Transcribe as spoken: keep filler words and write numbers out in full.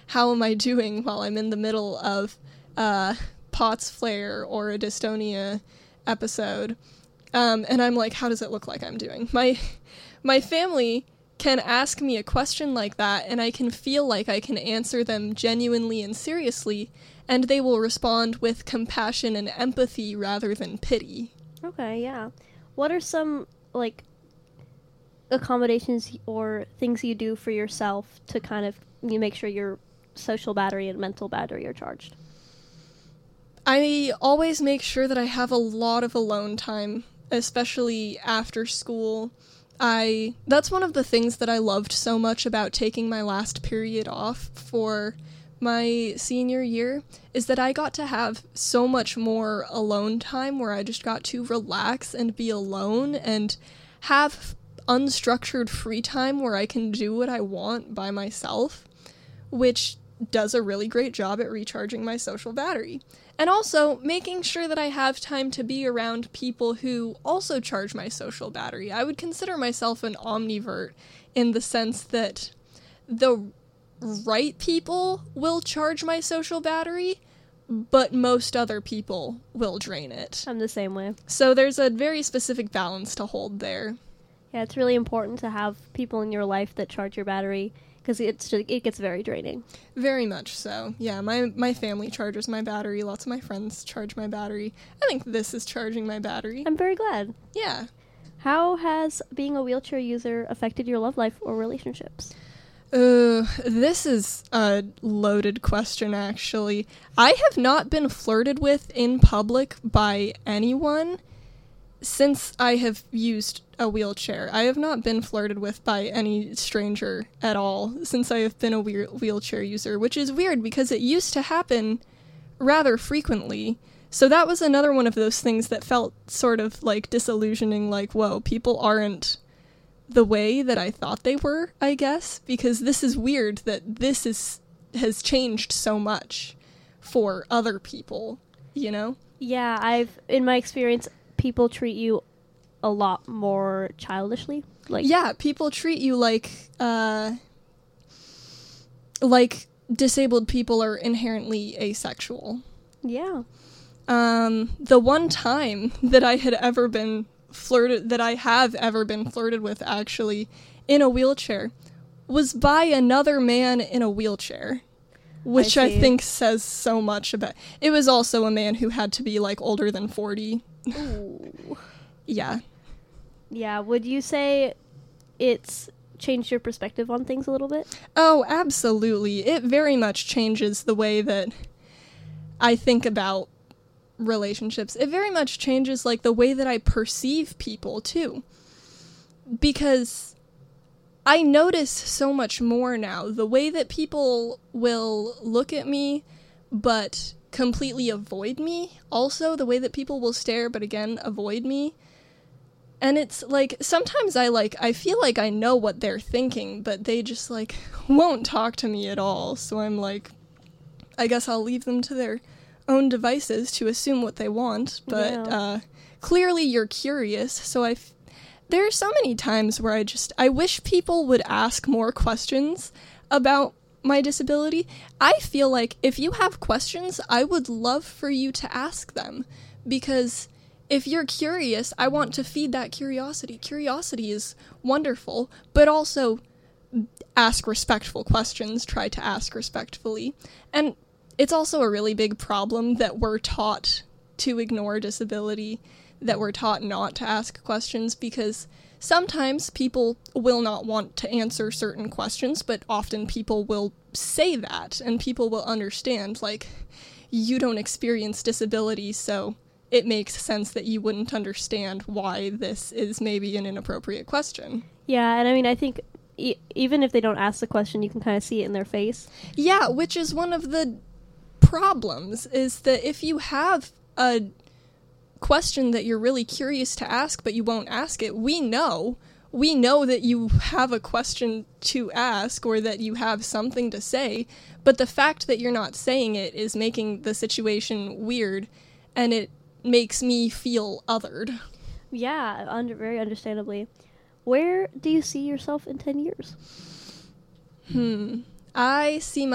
how am I doing while I'm in the middle of uh, Potts Flare or a Dystonia episode. Um, and I'm like, how does it look like I'm doing? My, my family can ask me a question like that, and I can feel like I can answer them genuinely and seriously, and they will respond with compassion and empathy rather than pity. Okay, yeah. What are some, like, accommodations or things you do for yourself to kind of you make sure your social battery and mental battery are charged? I always make sure that I have a lot of alone time, especially after school. I that's one of the things that I loved so much about taking my last period off for my senior year, is that I got to have so much more alone time where I just got to relax and be alone and have unstructured free time where I can do what I want by myself, which does a really great job at recharging my social battery. And also making sure that I have time to be around people who also charge my social battery. I would consider myself an omnivert in the sense that the right people will charge my social battery, but most other people will drain it. I'm the same way. So there's a very specific balance to hold there. Yeah, it's really important to have people in your life that charge your battery, because it's just, it gets very draining. Very much so. Yeah, my my family charges my battery. Lots of my friends charge my battery. I think this is charging my battery. I'm very glad. Yeah. How has being a wheelchair user affected your love life or relationships? Uh, this is a loaded question, actually. I have not been flirted with in public by anyone since I have used a wheelchair. I have not been flirted with by any stranger at all since I have been a wheel- wheelchair user, which is weird because it used to happen rather frequently. So that was another one of those things that felt sort of like disillusioning, like, whoa, people aren't the way that I thought they were, I guess, because this is weird that this is has changed so much for other people, you know? Yeah, I've, in my experience, people treat you a lot more childishly. Like, yeah, people treat you like, uh, like disabled people are inherently asexual. Yeah. Um, the one time that I had ever been flirted, that I have ever been flirted with, actually, in a wheelchair, was by another man in a wheelchair, which I, I think says so much about... It was also a man who had to be, like, older than forty. Ooh. Yeah. Yeah, would you say it's changed your perspective on things a little bit? Oh, absolutely. It very much changes the way that I think about relationships. It very much changes, like, the way that I perceive people, too. Because I notice so much more now. The way that people will look at me, but completely avoid me. Also, the way that people will stare, but again, avoid me. And it's, like, sometimes I, like, I feel like I know what they're thinking, but they just, like, won't talk to me at all. So I'm like, I guess I'll leave them to their own devices to assume what they want, but yeah. uh, clearly you're curious, so I f- there are so many times where I just, I wish people would ask more questions about my disability. I feel like if you have questions, I would love for you to ask them, because if you're curious, I want to feed that curiosity. Curiosity is wonderful, but also ask respectful questions, try to ask respectfully, and it's also a really big problem that we're taught to ignore disability, that we're taught not to ask questions, because sometimes people will not want to answer certain questions, but often people will say that, and people will understand, like, you don't experience disability, so it makes sense that you wouldn't understand why this is maybe an inappropriate question. Yeah, and I mean, I think e- even if they don't ask the question, you can kind of see it in their face. Yeah, which is one of the problems, is that if you have a question that you're really curious to ask but you won't ask it, we know we know that you have a question to ask or that you have something to say, but the fact that you're not saying it is making the situation weird, and it makes me feel othered. Yeah, under, very understandably. Where do you see yourself in ten years? Hmm I see